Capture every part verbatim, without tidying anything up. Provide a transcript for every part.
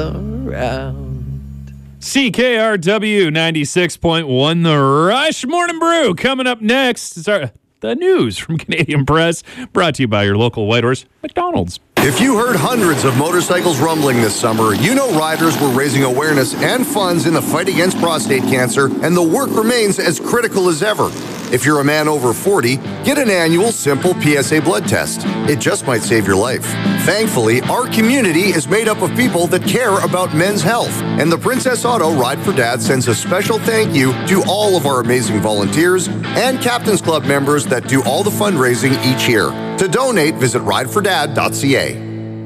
Around. C K R W ninety-six point one, The Rush Morning Brew. Coming up next is our, the news from Canadian Press, brought to you by your local Whitehorse McDonald's. If you heard hundreds of motorcycles rumbling this summer, you know riders were raising awareness and funds in the fight against prostate cancer, and the work remains as critical as ever. If you're a man over forty, get an annual simple P S A blood test. It just might save your life. Thankfully, our community is made up of people that care about men's health, and the Princess Auto Ride for Dad sends a special thank you to all of our amazing volunteers and Captain's Club members that do all the fundraising each year. To donate, visit ride for dad dot c a.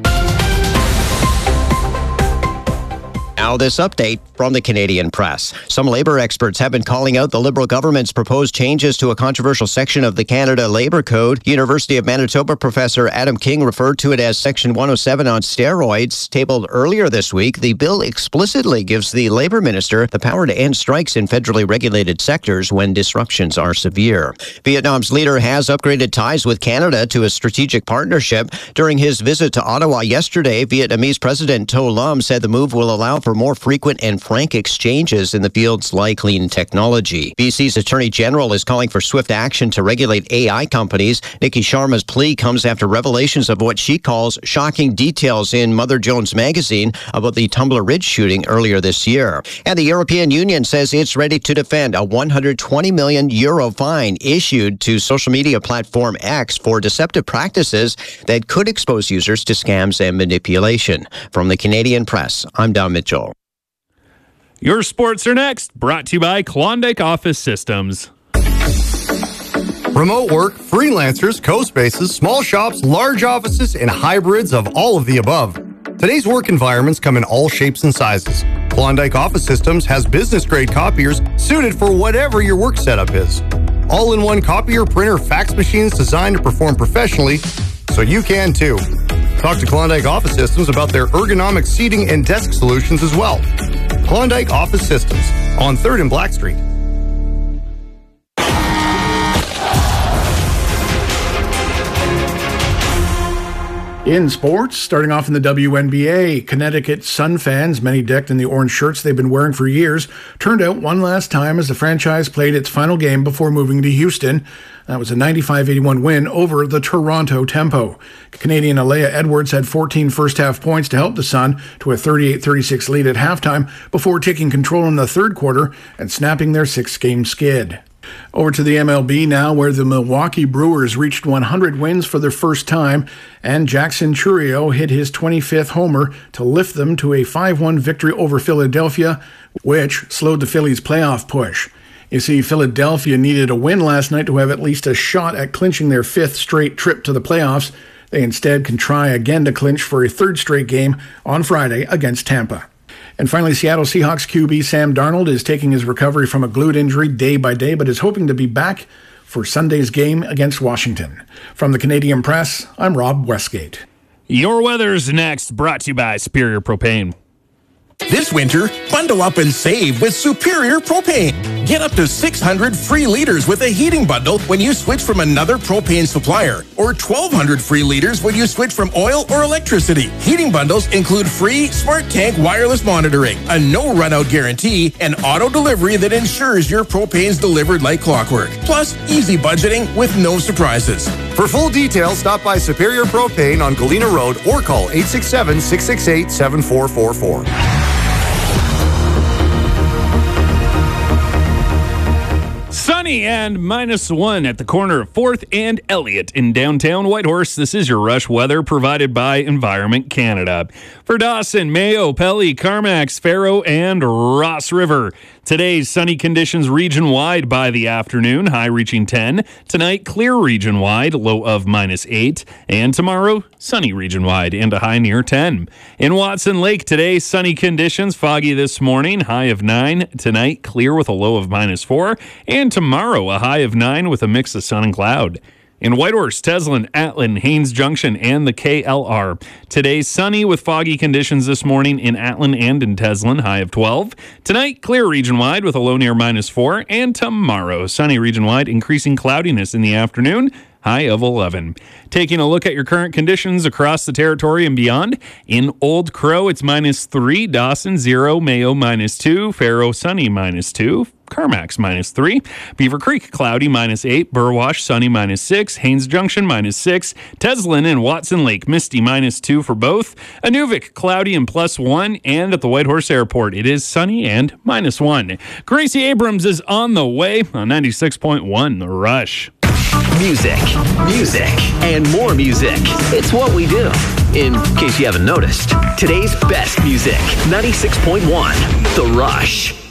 Now this update from the Canadian Press. Some Labour experts have been calling out the Liberal government's proposed changes to a controversial section of the Canada Labour Code. University of Manitoba professor Adam King referred to it as Section one oh seven on steroids. Tabled earlier this week, the bill explicitly gives the Labour minister the power to end strikes in federally regulated sectors when disruptions are severe. Vietnam's leader has upgraded ties with Canada to a strategic partnership. During his visit to Ottawa yesterday, Vietnamese President To Lam said the move will allow for more frequent and frank exchanges in the fields like clean technology. B C's Attorney General is calling for swift action to regulate A I companies. Nikki Sharma's plea comes after revelations of what she calls shocking details in Mother Jones magazine about the Tumbler Ridge shooting earlier this year. And the European Union says it's ready to defend a one hundred twenty million euro fine issued to social media platform X for deceptive practices that could expose users to scams and manipulation. From the Canadian Press, I'm Don Mitchell. Your sports are next, brought to you by Klondike Office Systems. Remote work, freelancers, co-spaces, small shops, large offices, and hybrids of all of the above. Today's work environments come in all shapes and sizes. Klondike Office Systems has business-grade copiers suited for whatever your work setup is. All-in-one copier, printer, fax machines designed to perform professionally, so you can too. Talk to Klondike Office Systems about their ergonomic seating and desk solutions as well. Klondike Office Systems on third and Black Street. In sports, starting off in the W N B A, Connecticut Sun fans, many decked in the orange shirts they've been wearing for years, turned out one last time as the franchise played its final game before moving to Houston. That was a ninety-five eighty-one win over the Toronto Tempo. Canadian Alea Edwards had fourteen first-half points to help the Sun to a thirty-eight thirty-six lead at halftime before taking control in the third quarter and snapping their six-game skid. Over to the M L B now, where the Milwaukee Brewers reached one hundred wins for the first time, and Jackson Chourio hit his twenty-fifth homer to lift them to a five one victory over Philadelphia, which slowed the Phillies' playoff push. You see, Philadelphia needed a win last night to have at least a shot at clinching their fifth straight trip to the playoffs. They instead can try again to clinch for a third straight game on Friday against Tampa. And finally, Seattle Seahawks Q B Sam Darnold is taking his recovery from a glute injury day by day, but is hoping to be back for Sunday's game against Washington. From the Canadian Press, I'm Rob Westgate. Your weather's next, brought to you by Superior Propane. This winter, bundle up and save with Superior Propane. Get up to six hundred free liters with a heating bundle when you switch from another propane supplier, or twelve hundred free liters when you switch from oil or electricity. Heating bundles include free Smart Tank wireless monitoring, a no run-out guarantee, and auto delivery that ensures your propane's delivered like clockwork. Plus, easy budgeting with no surprises. For full details, stop by Superior Propane on Galena Road or call eight six seven, six six eight, seven four four four. Sunny and minus one at the corner of fourth and Elliott in downtown Whitehorse. This is your Rush weather provided by Environment Canada. For Dawson, Mayo, Pelly, Carmax, Faro, and Ross River. Today's sunny conditions region-wide by the afternoon, high reaching ten. Tonight, clear region-wide, low of minus eight. And tomorrow, sunny region-wide and a high near ten. In Watson Lake today, sunny conditions, foggy this morning, high of nine. Tonight, clear with a low of minus four. And tomorrow, a high of nine with a mix of sun and cloud. In Whitehorse, Teslin, Atlin, Haines Junction, and the K L R. Today, sunny with foggy conditions this morning in Atlin and in Teslin, high of twelve. Tonight, clear region-wide with a low near minus four. And tomorrow, sunny region-wide, increasing cloudiness in the afternoon, high of eleven. Taking a look at your current conditions across the territory and beyond. In Old Crow, it's minus three. Dawson, zero. Mayo, minus two. Faro, sunny, minus two. Carmack's minus three. Beaver Creek, cloudy, minus eight. Burwash, sunny, minus six. Haynes Junction, minus six. Teslin and Watson Lake, misty, minus two for both. Inuvik, cloudy and plus one. And at the Whitehorse Airport, it is sunny and minus one. Gracie Abrams is on the way on ninety-six point one The Rush. Music, music, and more music. It's what we do. In case you haven't noticed, today's best music, ninety-six point one The Rush.